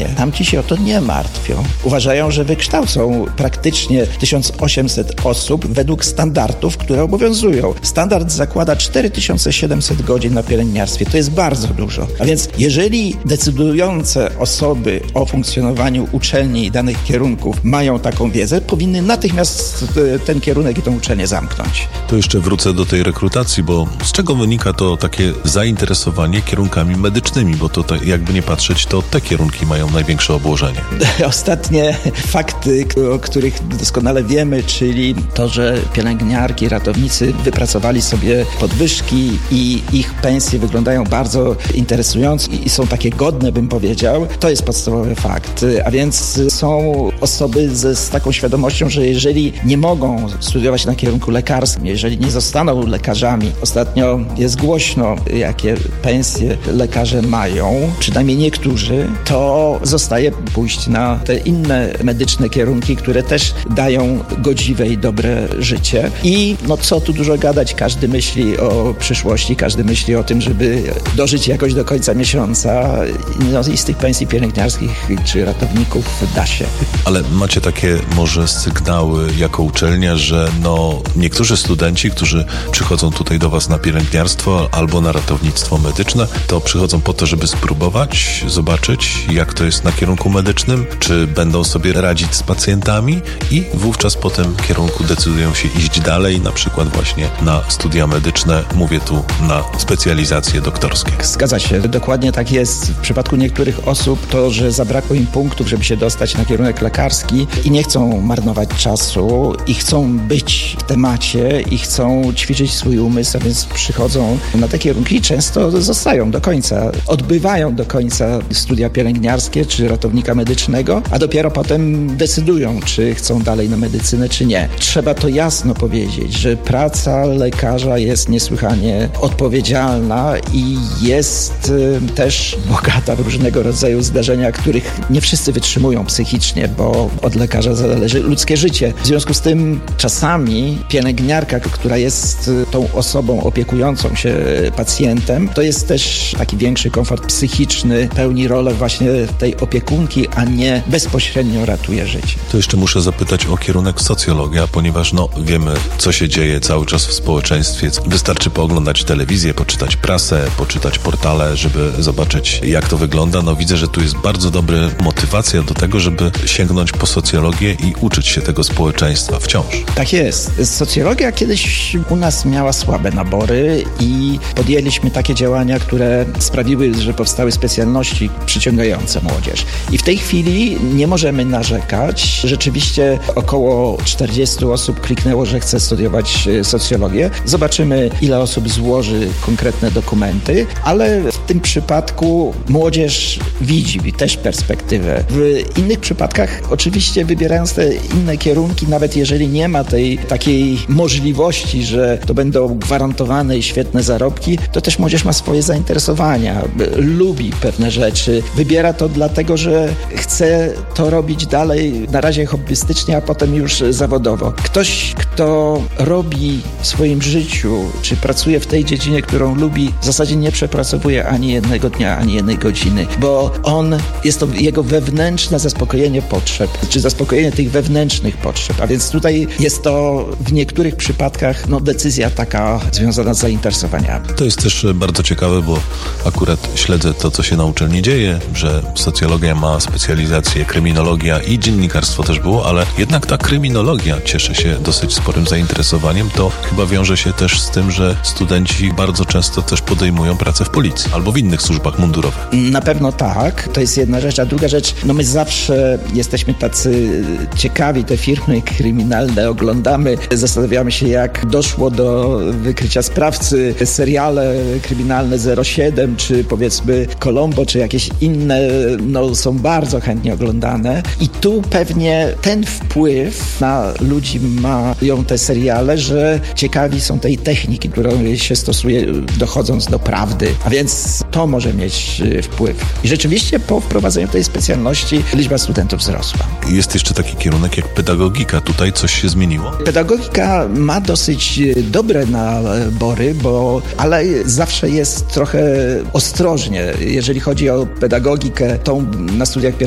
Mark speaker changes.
Speaker 1: Tamci się o to nie martwią. Uważają, że wykształcą praktycznie 1800 osób według standardów, które obowiązują. Standard zakłada 4700 godzin na pielęgniarstwie. To jest bardzo dużo. A więc jeżeli decydujące osoby o funkcjonowaniu uczelni i danych kierunków mają taką wiedzę, powinny natychmiast ten kierunek i tą uczelnię zamknąć.
Speaker 2: To jeszcze wrócę do tej rekrutacji, bo z czego wynika to takie zainteresowanie kierunkami medycznymi, bo to jakby nie patrzeć, to te kierunki mają największe obłożenie.
Speaker 1: Ostatnie fakty, o których doskonale wiemy, czyli to, że pielęgniarki, ratownicy wypracowali sobie podwyżki i ich pensje wyglądają bardzo interesująco i są takie godne, bym powiedział, to jest podstawowy fakt. A więc są osoby z taką świadomością, że jeżeli nie mogą studiować na kierunku lekarskim, jeżeli nie zostaną lekarzami, ostatnio jest głośno, jakie pensje lekarze mają, przynajmniej niektórzy, to zostaje pójść na te inne medyczne kierunki, które też dają godziwe i dobre życie. I co tu dużo gadać, każdy myśli o przyszłości, każdy myśli o tym, żeby dożyć jakoś do końca miesiąca. I z tych pensji pielęgniarskich czy ratowników da się.
Speaker 2: Ale macie takie może sygnały jako uczelnia, że niektórzy studenci, którzy przychodzą tutaj do was na pielęgniarstwo albo na ratownictwo medyczne, to przychodzą po to, żeby spróbować, zobaczyć, jak to jest na kierunku medycznym, czy będą sobie radzić z pacjentami i wówczas po tym kierunku decydują się iść dalej, na przykład właśnie na studia medyczne, mówię tu na specjalizacje doktorskie.
Speaker 1: Zgadza się, dokładnie tak jest. W przypadku niektórych osób to, że zabrakło im punktów, żeby się dostać na kierunek lekarski i nie chcą marnować czasu i chcą być w temacie i chcą ćwiczyć swój umysł, a więc przychodzą na te kierunki i często zostają do końca, odbywają do końca studia pielęgniarskie czy ratownika medycznego, a dopiero potem decydują, czy chcą dalej na medycynę, czy nie. Trzeba to jasno powiedzieć, że praca lekarza jest niesłychanie odpowiedzialna i jest też bogata w różnego rodzaju zdarzenia, których nie wszyscy wytrzymują psychicznie, bo od lekarza zależy ludzkie życie. W związku z tym czasami pielęgniarka, która jest tą osobą opiekującą się pacjentem, to jest też taki większy komfort psychiczny, pełni rolę właśnie tej opiekunki, a nie bezpośrednio ratuje życie.
Speaker 2: To jeszcze muszę zapytać o kierunek socjologia, ponieważ wiemy, co się dzieje cały czas w społeczeństwie. Wystarczy pooglądać telewizję, poczytać prasę, poczytać portale, żeby zobaczyć, jak to wygląda. Widzę, że tu jest bardzo dobra motywacja do tego, żeby sięgnąć po socjologię i uczyć się tego społeczeństwa wciąż.
Speaker 1: Tak jest. Socjologia kiedyś u nas miała słabe nabory i podjęliśmy takie działania, które sprawiły, że powstały specjalności przyciągające młodzież. I w tej chwili nie możemy narzekać. Rzeczywiście około 40 osób kliknęło, że chce studiować socjologię. Zobaczymy, ile osób złoży konkretne dokumenty, ale w tym przypadku młodzież widzi też perspektywę. W innych przypadkach oczywiście wybierając te inne kierunki, nawet jeżeli nie ma tej takiej możliwości, że to będą gwarantowane i świetne zarobki, to też młodzież ma swoje zainteresowania, lubi pewne rzeczy, wybiera to dlatego, że chce to robić dalej, na razie hobbystycznie, a potem już zawodowo. Ktoś, kto robi w swoim życiu, czy pracuje w tej dziedzinie, którą lubi, w zasadzie nie przepracowuje ani jednego dnia, ani jednej godziny, bo jest to jego wewnętrzne zaspokojenie potrzeb, czy zaspokojenie tych wewnętrznych potrzeb. A więc tutaj jest to w niektórych przypadkach decyzja taka związana z zainteresowaniami.
Speaker 2: To jest też bardzo ciekawe, bo akurat śledzę to, co się na uczelni dzieje, że socjologia ma specjalizację, kryminologia i dziennikarstwo też było, ale jednak ta kryminologia cieszy się dosyć sporym zainteresowaniem. To chyba wiąże się też z tym, że studenci bardzo często też podejmują pracę w policji albo w innych służbach mundurowych.
Speaker 1: Na pewno tak, to jest jedna rzecz, a druga rzecz, my zawsze jesteśmy tacy ciekawi, te firmy kryminalne oglądamy, zastanawiamy się, jak doszło do wykrycia sprawcy, seriale kryminalne 07, czy powiedzmy Colombo, czy jakieś inne, są bardzo chętnie oglądane i tu pewnie ten wpływ na ludzi mają te seriale, że ciekawi są tej techniki, którą się stosuje, dochodząc do prawdy, a więc to może mieć wpływ. I rzeczywiście po wprowadzeniu tej specjalności liczba studentów wzrosła.
Speaker 2: Jest jeszcze taki kierunek jak pedagogika. Tutaj coś się zmieniło?
Speaker 1: Pedagogika ma dosyć dobre nabory, ale zawsze jest trochę ostrożnie. Jeżeli chodzi o pedagogikę tą na studiach